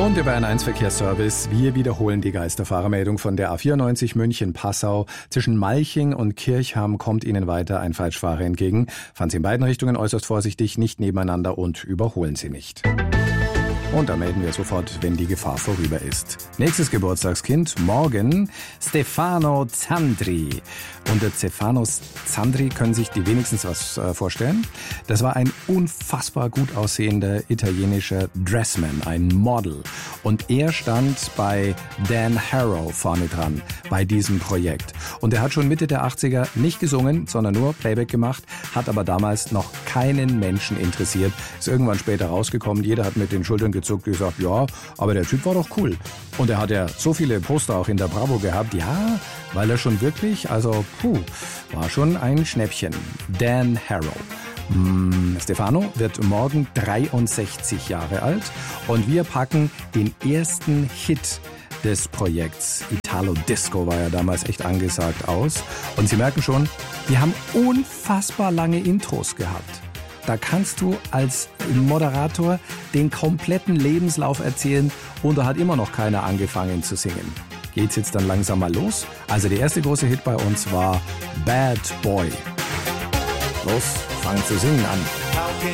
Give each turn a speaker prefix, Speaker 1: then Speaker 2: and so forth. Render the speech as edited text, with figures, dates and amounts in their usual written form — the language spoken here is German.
Speaker 1: Und der Bayern 1 Verkehrsservice. Wir wiederholen die Geisterfahrermeldung von der A94 München-Passau. Zwischen Malching und Kirchham kommt Ihnen weiter ein Falschfahrer entgegen. Fahren Sie in beiden Richtungen äußerst vorsichtig, nicht nebeneinander und überholen Sie nicht. Und da melden wir sofort, wenn die Gefahr vorüber ist. Nächstes Geburtstagskind, morgen Stefano Zandri. Unter Stefano Zandri können sich die wenigstens was vorstellen. Das war ein unfassbar gut aussehender italienischer Dressman, ein Model. Und er stand bei Dan Harrow vorne dran bei diesem Projekt. Und er hat schon Mitte der 80er nicht gesungen, sondern nur Playback gemacht, hat aber damals noch keinen Menschen interessiert. Ist irgendwann später rausgekommen, jeder hat mit den Schultern gezuckt, gesagt, ja, aber der Typ war doch cool. Und er hat ja so viele Poster auch in der Bravo gehabt, ja, weil er schon wirklich, also war schon ein Schnäppchen. Dan Harrow. Stefano wird morgen 63 Jahre alt und wir packen den ersten Hit des Projekts. Italo Disco war ja damals echt angesagt aus. Und Sie merken schon, die haben unfassbar lange Intros gehabt. Da kannst du als Moderator den kompletten Lebenslauf erzählen und da hat immer noch keiner angefangen zu singen. Geht's jetzt dann langsam mal los? Also der erste große Hit bei uns war Bad Boy. Los, fang zu singen an.